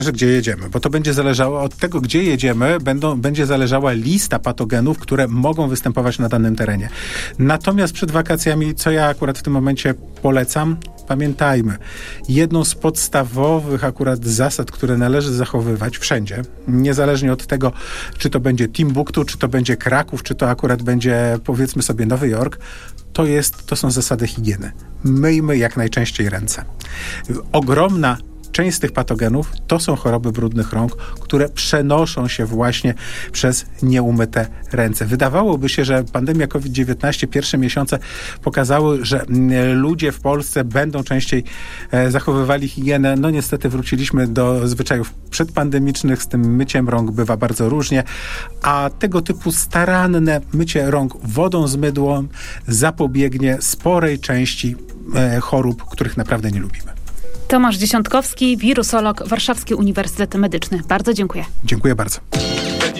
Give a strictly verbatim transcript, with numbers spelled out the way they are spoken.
że gdzie jedziemy, bo to będzie zależało od tego, gdzie jedziemy, będą, będzie zależała lista patogenów, które mogą występować na danym terenie. Natomiast przed wakacjami, co ja akurat w tym momencie polecam, pamiętajmy, jedną z podstawowych akurat zasad, które należy zachowywać wszędzie, niezależnie od tego, czy to będzie Timbuktu, czy to będzie Kraków, czy to akurat będzie, powiedzmy sobie, Nowy Jork, to jest, to są zasady higieny. Myjmy jak najczęściej ręce. Ogromna część z tych patogenów to są choroby brudnych rąk, które przenoszą się właśnie przez nieumyte ręce. Wydawałoby się, że pandemia kowid dziewiętnaście, pierwsze miesiące pokazały, że ludzie w Polsce będą częściej zachowywali higienę. No niestety wróciliśmy do zwyczajów przedpandemicznych, z tym myciem rąk bywa bardzo różnie, a tego typu staranne mycie rąk wodą z mydłem zapobiegnie sporej części chorób, których naprawdę nie lubimy. Tomasz Dziesiątkowski, wirusolog, Warszawski Uniwersytet Medyczny. Bardzo dziękuję. Dziękuję bardzo.